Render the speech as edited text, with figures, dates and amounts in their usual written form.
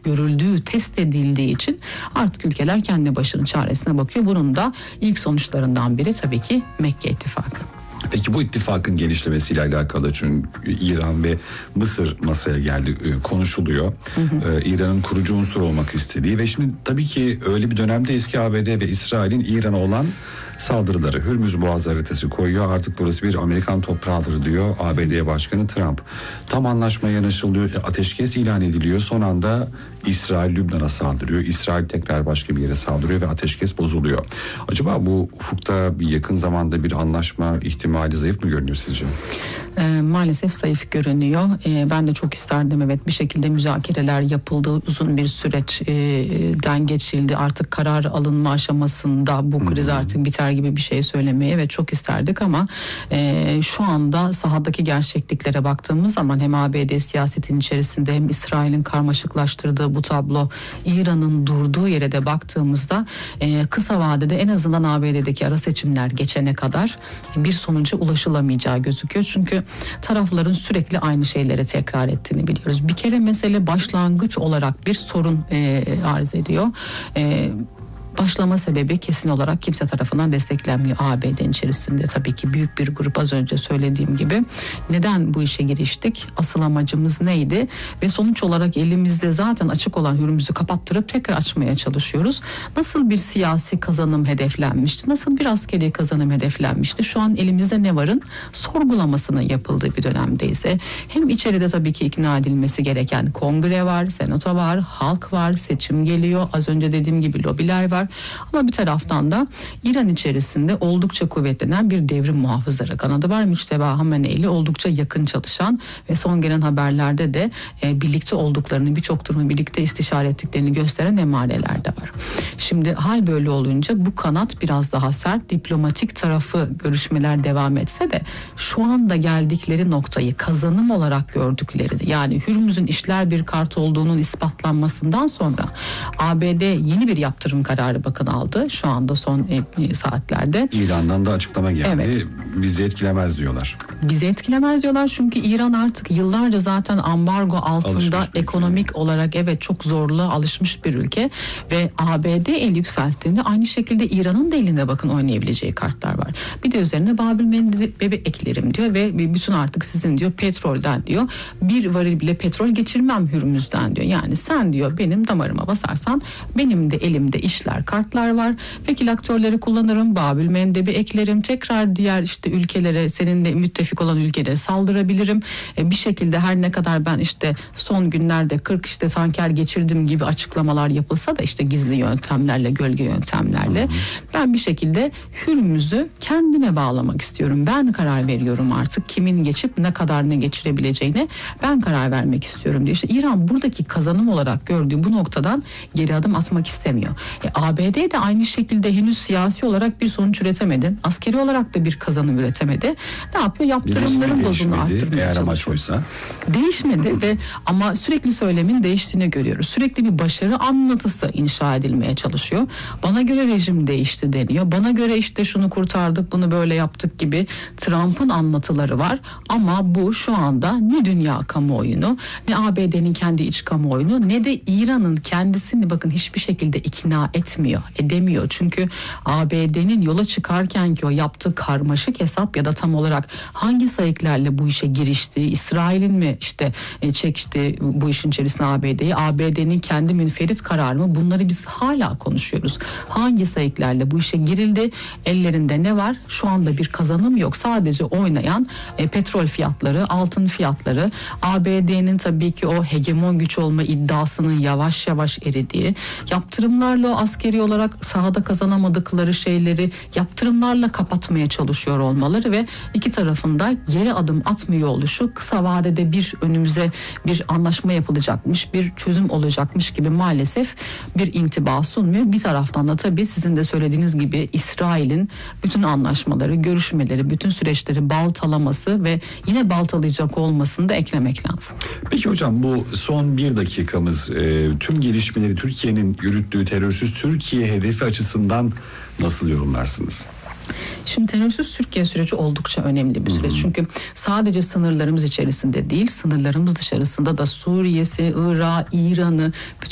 görüldüğü, test edildiği için artık ülkeler kendi başının çaresine bakıyor. Bunun da ilk sonuçlarından biri tabii ki Mekke İttifakı. Peki bu ittifakın genişlemesiyle alakalı, çünkü İran ve Mısır masaya geldi, konuşuluyor. İran'ın kurucu unsur olmak istediği ve şimdi tabii ki öyle bir dönemdeyiz ki ABD ve İsrail'in İran'a olan saldırıları, Hürmüz Boğazı haritası koyuyor. Artık burası bir Amerikan toprağıdır diyor ABD Başkanı Trump. Tam anlaşmaya yanaşılıyor, ateşkes ilan ediliyor. Son anda İsrail Lübnan'a saldırıyor. İsrail tekrar başka bir yere saldırıyor ve ateşkes bozuluyor. Acaba bu ufukta bir yakın zamanda bir anlaşma ihtimali zayıf mı görünüyor sizce? Maalesef zayıf görünüyor. Ben de çok isterdim, evet, bir şekilde müzakereler yapıldı. Uzun bir süreçten geçildi. Artık karar alınma aşamasında bu kriz artık biter gibi bir şey söylemeye evet çok isterdik ama şu anda sahadaki gerçekliklere baktığımız zaman hem ABD siyasetin içerisinde hem İsrail'in karmaşıklaştırdığı bu tablo, İran'ın durduğu yere de baktığımızda kısa vadede en azından ABD'deki ara seçimler geçene kadar bir sonuca ulaşılamayacağı gözüküyor. Çünkü tarafların sürekli aynı şeyleri tekrar ettiğini biliyoruz. Bir kere mesele başlangıç olarak bir sorun arz ediyor. Başlama sebebi kesin olarak kimse tarafından desteklenmiyor ABD'nin içerisinde. Tabii ki büyük bir grup, az önce söylediğim gibi. Neden bu işe giriştik? Asıl amacımız neydi? Ve sonuç olarak elimizde zaten açık olan Hürmüz'ü kapattırıp tekrar açmaya çalışıyoruz. Nasıl bir siyasi kazanım hedeflenmişti? Nasıl bir askeri kazanım hedeflenmişti? Şu an elimizde ne varın sorgulamasının yapıldığı bir dönemdeyiz. Hem içeride tabii ki ikna edilmesi gereken kongre var, senato var, halk var, seçim geliyor. Az önce dediğim gibi lobiler var. Ama bir taraftan da İran içerisinde oldukça kuvvetlenen bir devrim muhafızları kanadı var. Müçteba Hamenei ile oldukça yakın çalışan ve son gelen haberlerde de birlikte olduklarını, birçok durumu birlikte istişare ettiklerini gösteren emareler de var. Şimdi hal böyle olunca bu kanat biraz daha sert, diplomatik tarafı görüşmeler devam etse de şu anda geldikleri noktayı kazanım olarak gördüklerini, yani Hürmüz'ün işler bir kart olduğunun ispatlanmasından sonra ABD yeni bir yaptırım kararı bakın aldı şu anda son saatlerde. İran'dan da açıklama geldi. Evet. Bizi etkilemez diyorlar. Bizi etkilemez diyorlar çünkü İran artık yıllarca zaten ambargo altında ekonomik olarak evet çok zorluğa alışmış bir ülke ve ABD el yükselttiğinde aynı şekilde İran'ın da elinde bakın oynayabileceği kartlar var. Bir de üzerine Babil Mendebi eklerim diyor ve bütün artık sizin diyor petrolden diyor bir varil bile petrol geçirmem Hürmüz'den diyor. Yani sen diyor benim damarıma basarsan benim de elimde işler kartlar var. Vekil aktörleri kullanırım. Babil Mendebi eklerim. Tekrar diğer işte ülkelere, seninle müttefik olan ülkelere saldırabilirim. Bir şekilde her ne kadar ben işte son günlerde 40 işte tanker geçirdim gibi açıklamalar yapılsa da işte gizli yöntemlerle, gölge yöntemlerle ben bir şekilde Hürmüz'ü kendime bağlamak istiyorum. Ben karar veriyorum artık kimin geçip ne kadar ne geçirebileceğine ben karar vermek istiyorum diye. İşte İran buradaki kazanım olarak gördüğü bu noktadan geri adım atmak istemiyor. ABD de aynı şekilde henüz siyasi olarak bir sonuç üretemedi. Askeri olarak da bir kazanım üretemedi. Ne yapıyor? Yaptırımların dozunu arttırmaya çalışıyor. Değişmedi ve ama sürekli söylemin değiştiğini görüyoruz. Sürekli bir başarı anlatısı inşa edilmeye çalışıyor. Bana göre rejim değişti deniyor. Bana göre işte şunu kurtardık, bunu böyle yaptık gibi Trump'ın anlatıları var. Ama bu şu anda ne dünya kamuoyunu, ne ABD'nin kendi iç kamuoyunu, ne de İran'ın kendisini bakın hiçbir şekilde ikna edemiyor. Çünkü ABD'nin yola çıkarken ki o yaptığı karmaşık hesap ya da tam olarak hangi sayıklarla bu işe girişti, İsrail'in mi işte çekti bu işin içerisine ABD'yi, ABD'nin kendi münferit kararı mı, bunları biz hala konuşuyoruz. Hangi sayıklarla bu işe girildi, ellerinde ne var? Şu anda bir kazanım yok. Sadece oynayan petrol fiyatları, altın fiyatları, ABD'nin tabii ki o hegemon güç olma iddiasının yavaş yavaş eridiği, yaptırımlarla o askeri olarak sahada kazanamadıkları şeyleri yaptırımlarla kapatmaya çalışıyor olmaları ve iki tarafında geri adım atmıyor oluşu kısa vadede bir önümüze bir anlaşma yapılacakmış, bir çözüm olacakmış gibi maalesef bir intiba sunmuyor. Bir taraftan da tabii sizin de söylediğiniz gibi İsrail'in bütün anlaşmaları, görüşmeleri, bütün süreçleri baltalaması ve yine baltalayacak olmasını da eklemek lazım. Peki hocam, bu son bir dakikamız tüm gelişmeleri, Türkiye'nin yürüttüğü terörsüz Türkiye hedefi açısından nasıl yorumlarsınız? Şimdi terörsüz Türkiye süreci oldukça önemli bir süreç. Çünkü sadece sınırlarımız içerisinde değil, sınırlarımız dışarısında da Suriye'si, Irak'ı, İran'ı,